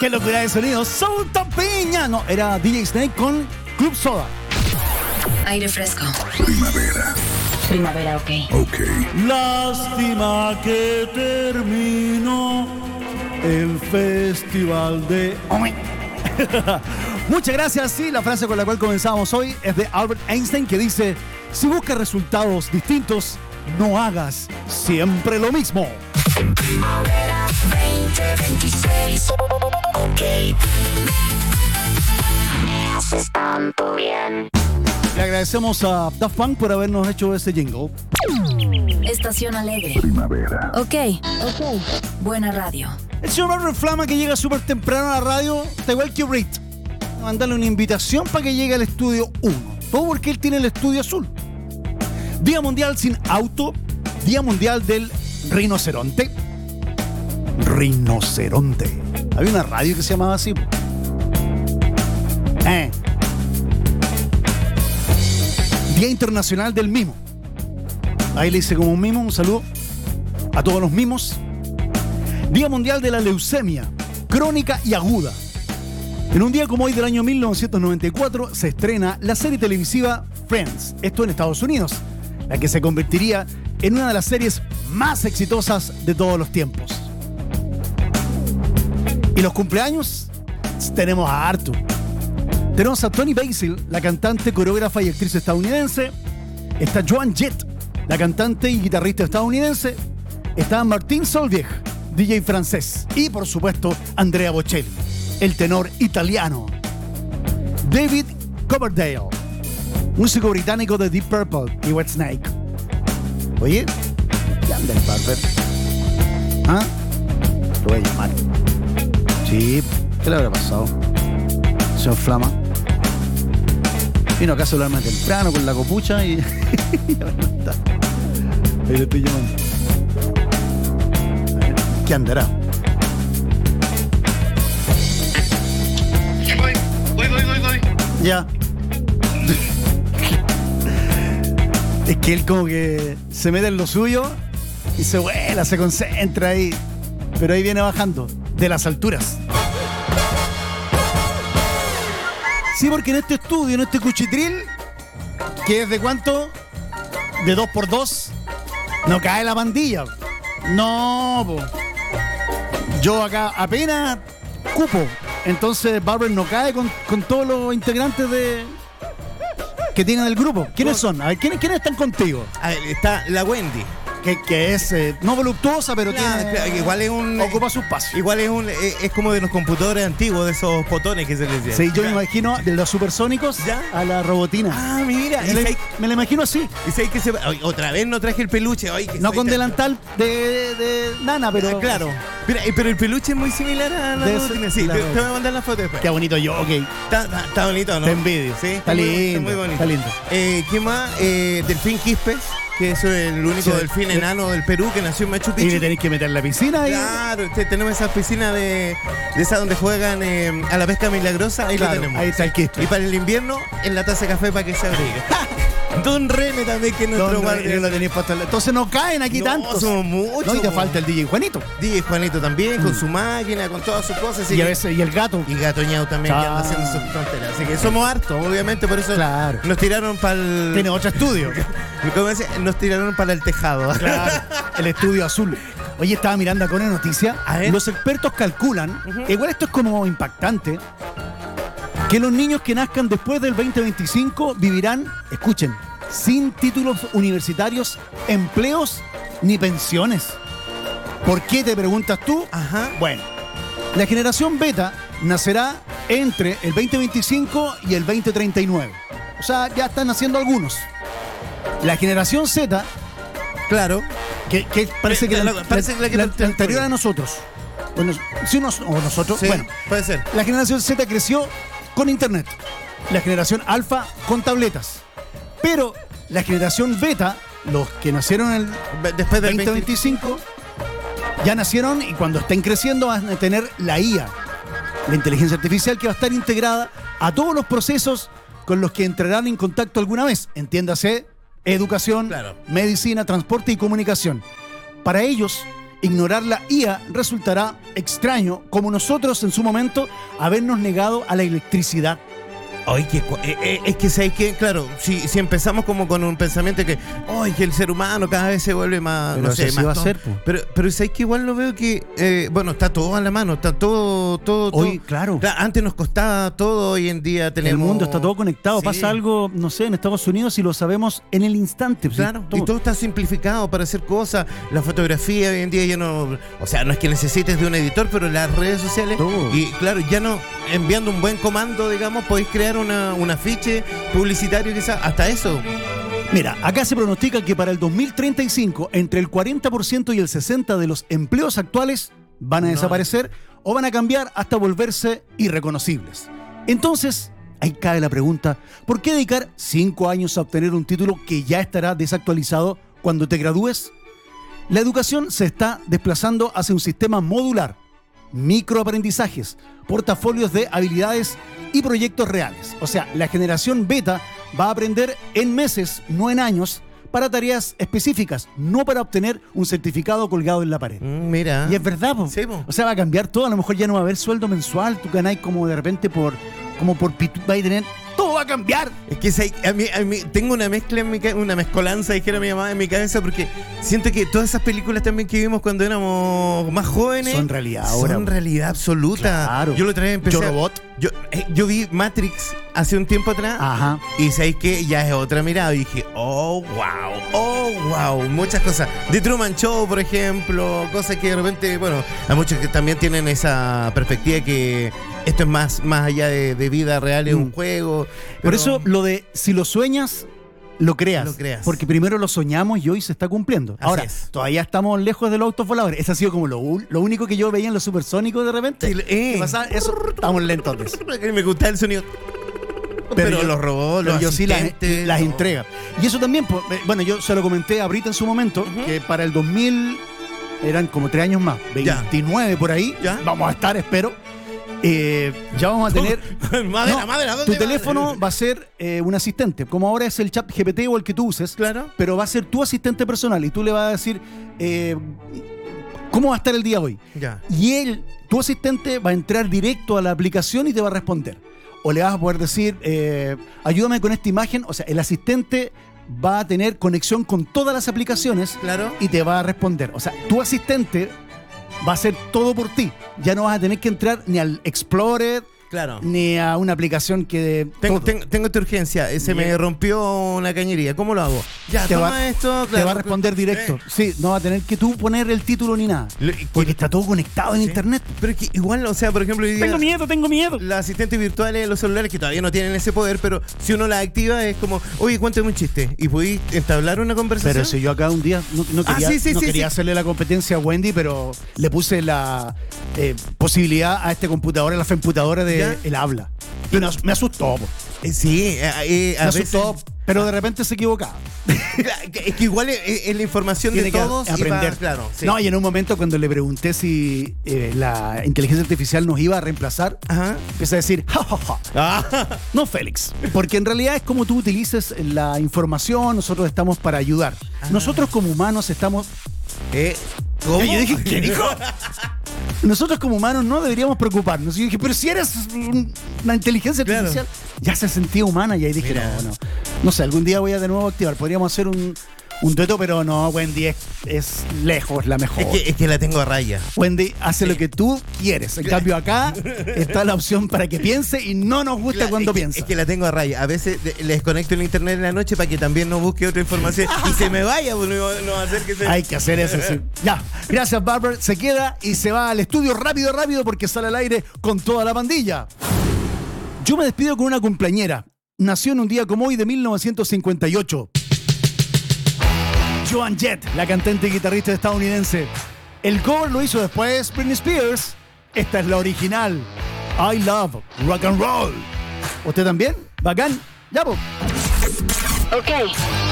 ¡Qué locura de sonido! ¡Souta Piña! No, era DJ Snake con Club Soda. Aire fresco. Primavera. Primavera, ok. Lástima que terminó el festival de... Muchas gracias. Sí, la frase con la cual comenzamos hoy es de Albert Einstein, que dice: si buscas resultados distintos, no hagas siempre lo mismo. Primavera 2026. Ok. Me haces tanto bien. Le agradecemos a Daft Punk por habernos hecho ese jingle. Estación alegre. Primavera. Ok. Buena radio. El señor Albert Flama, que llega súper temprano a la radio, está igual que Brit. Mandarle una invitación para que llegue al estudio 1. Todo porque él tiene el estudio azul. Día Mundial sin auto. Día Mundial del Rinoceronte. Rinoceronte. Había una radio que se llamaba así. Día Internacional del Mimo. Ahí le hice como un mimo, un saludo a todos los mimos. Día Mundial de la Leucemia, crónica y aguda. En un día como hoy del año 1994 se estrena la serie televisiva Friends, esto en Estados Unidos, la que se convertiría en una de las series más exitosas de todos los tiempos. Y los cumpleaños tenemos a Arthur. Tenemos a Toni Basil, la cantante, coreógrafa y actriz estadounidense. Está Joan Jett, la cantante y guitarrista estadounidense. Está Martin Solveig, DJ francés. Y por supuesto, Andrea Bocelli, el tenor italiano. David Coverdale, músico británico de Deep Purple y Whitesnake. Oye, ¿qué anda el barber? ¿Ah? Lo voy a llamar. Sí, ¿qué le habrá pasado? Señor Flama. Vino acá a saludarme temprano con la copucha y... y ahora no está. Ahí lo estoy llamando. A ver, ¿qué andará? Voy. Ya. Es que él como que se mete en lo suyo y se vuela, se concentra ahí. Pero ahí viene bajando de las alturas. Sí, porque en este estudio, en este cuchitril, que es de cuánto, de 2x2, no cae la pandilla. No, po. Yo acá apenas cupo. Entonces Barber no cae con todos los integrantes que tienen el grupo. ¿Quiénes son? A ver, ¿quiénes están contigo? A ver, está la Wendy. Que es no voluptuosa, pero Claro, tiene... igual es un... Ocupa su espacio. Igual es como de los computadores antiguos, de esos botones que se les decía. Sí, yo me imagino de los supersónicos ¿Ya? a la robotina. Ah, mira. Me la imagino así. Y sé que otra vez no traje el peluche. Ay, que No soy con tan- delantal de nana, pero... Ah, claro. Mira, pero el peluche es muy similar a la De robotina. ese- Sí, la te robotina. voy a mandar la foto después. Qué bonito yo, ok. Está bonito, ¿no? Te envidio. Sí, Está lindo, muy bonito. está lindo. ¿Quién más? Delfín Quispes, que es el único Sí. delfín enano del Perú que nació en Machu Y le Picchu. tenéis que meter la piscina y... Claro, tenemos esa piscina de esa donde juegan a la pesca milagrosa, ahí Claro, lo tenemos. ahí está el quispe. Y para el invierno, en la taza de café para que se abrigue. Don Rene también, que es nuestro ¿Dónde guardia. lo tenéis puesto? Entonces no caen aquí No, tantos. somos muchos. No, y te po. falta el DJ Juanito. DJ Juanito también, con su máquina, con todas sus cosas. así Y a que- veces, y el gato. Y Gatoñao también, que anda Ah. haciendo sus tonteras. Así que somos hartos, obviamente, por eso Claro. nos tiraron para el... Tiene otro estudio. ¿Cómo se dice? Nos tiraron para el tejado. Claro, el estudio azul. Oye, estaba mirando acá una noticia. A ver. Los expertos calculan, igual esto es como impactante, que los niños que nazcan después del 2025 vivirán, escuchen, sin títulos universitarios, empleos ni pensiones. ¿Por qué, te preguntas tú? Ajá. Bueno, la generación beta nacerá entre el 2025 y el 2039. O sea, ya están naciendo algunos. La generación Z, Claro. que parece que Parece que la anterior a nosotros. Bueno, si o nosotros. Sí, Bueno, puede ser. la generación Z creció con internet. La generación alfa con tabletas. Pero la generación beta, los que nacieron en el Después del 2025, ya nacieron y cuando estén creciendo van a tener la IA, la inteligencia artificial, que va a estar integrada a todos los procesos con los que entrarán en contacto alguna vez. Entiéndase, educación, Claro. medicina, transporte y comunicación. Para ellos, ignorar la IA resultará extraño, como nosotros en su momento habernos negado a la electricidad. Ay, es que sabes que, claro, si empezamos como con un pensamiento de que, ay, que el ser humano cada vez se vuelve más, Pero no sé, así más va a tonto. ser, po. Pero sabes que igual lo veo que, bueno, está todo a la mano, está todo. Hoy, claro. Antes nos costaba todo, hoy en día tenemos. El mundo está todo conectado. Sí. Pasa algo, no sé, en Estados Unidos y lo sabemos en el instante. Claro, Sí, y todo está simplificado para hacer cosas. La fotografía hoy en día ya no. O sea, no es que necesites de un editor, pero las redes sociales. Todo. Y claro, ya no. Enviando un buen comando, digamos, podéis crear un afiche publicitario, quizás. Hasta eso. Mira, acá se pronostica que para el 2035 entre el 40% y el 60% de los empleos actuales van a desaparecer o van a cambiar hasta volverse irreconocibles. Entonces, ahí cae la pregunta, ¿por qué dedicar 5 años a obtener un título que ya estará desactualizado cuando te gradúes? La educación se está desplazando hacia un sistema modular, microaprendizajes, portafolios de habilidades y proyectos reales. O sea, la generación beta va a aprender en meses, no en años, para tareas específicas, no para obtener un certificado colgado en la pared. Mira. Y es verdad, po. Sí, po. O sea, va a cambiar todo. A lo mejor ya no va a haber sueldo mensual. Tú ganáis como de repente por va a tener. Todo va a cambiar. Es que a mí tengo una mezcla en mi cabeza, una mezcolanza, dijera mi mamá, en mi cabeza, porque siento que todas esas películas también que vimos cuando éramos más jóvenes Son realidad ahora. Son realidad absoluta. Claro. Yo lo traía empecé. Yo Robot. Yo vi Matrix hace un tiempo atrás. Ajá. Y sabéis que ya es otra mirada. Y dije, oh wow, muchas cosas. The Truman Show, por ejemplo, cosas que de repente, bueno, hay muchos que también tienen esa perspectiva que esto es más allá de vida real, es un juego. Por eso lo de si lo sueñas, lo creas. Lo creas. Porque primero lo soñamos y hoy se está cumpliendo. Así Ahora, es. todavía estamos lejos de los autos voladores. Eso ha sido como lo único que yo veía en los supersónicos de repente. Sí, ¿Qué pasaba? Eso, estamos lentos de eso. Me gusta el sonido. Pero los robots, pero los yo sí asistentes, las no. entrega. Y eso también, bueno, yo se lo comenté a Brita en su momento, que para el 2000 eran como 3 años más, 29 por ahí, Ya. vamos a estar, espero. Ya vamos a tener... Madera, tu teléfono va a ser un asistente, como ahora es el chat GPT o el que tú uses, Claro. pero va a ser tu asistente personal y tú le vas a decir cómo va a estar el día hoy. Ya. Y tu asistente va a entrar directo a la aplicación y te va a responder. O le vas a poder decir, ayúdame con esta imagen. O sea, el asistente va a tener conexión con todas las aplicaciones Claro. y te va a responder. O sea, tu asistente va a hacer todo por ti. Ya no vas a tener que entrar ni al Explorer, Claro. ni a una aplicación que... Tengo todo. esta urgencia. Se me Bien. rompió una cañería. ¿Cómo lo hago? Ya, Te toma va- esto. Te Claro. va a responder directo. Sí, no va a tener que tú poner el título ni nada. Porque está todo conectado en Sí. internet. Pero es que igual, o sea, por ejemplo, hoy día, Tengo miedo. los asistentes virtuales de los celulares que todavía no tienen ese poder, pero si uno la activa es como, oye, cuéntame un chiste. Y podéis entablar una conversación. Pero si yo acá un día no quería, sí, no sí, quería sí. hacerle la competencia a Wendy, pero le puse la posibilidad a este computador, a la computadora de ¿Ya? el habla. Y me asustó, po. Sí, Me a veces. asustó, pero de repente se equivocaba. Es que igual es la información Tiene de que todos. aprender. Claro. Sí. No, y en un momento cuando le pregunté si la inteligencia artificial nos iba a reemplazar, Ajá. empecé a decir, ja, ja, ja. Ah. No, Félix. Porque en realidad es como tú utilices la información, nosotros estamos para ayudar. Nosotros como humanos estamos... ¿Cómo? Y yo dije, ¿qué dijo? Nosotros como humanos no deberíamos preocuparnos. Y yo dije, pero si eres una inteligencia Claro. artificial, ya se sentía humana. Y ahí dije, Mira. no sé, algún día voy a de nuevo activar. Podríamos hacer un dueto, pero no, Wendy es lejos la mejor. Es que la tengo a raya. Wendy hace lo que tú quieres. En cambio acá está la opción para que piense y no nos gusta Claro, cuando es que- piensa. Es que la tengo a raya. A veces le desconecto el internet en la noche para que también no busque otra información y se me vaya, pues no va a hacer que se... Hay que hacer eso, sí. Ya, gracias, Barber. Se queda y se va al estudio rápido porque sale al aire con toda la pandilla. Yo me despido con una cumpleañera. Nació en un día como hoy de 1958. Joan Jett, la cantante y guitarrista estadounidense. El cover lo hizo después Britney Spears. Esta es la original. I love rock and roll. ¿Usted también? ¿Bacán? Ya, pues. Ok,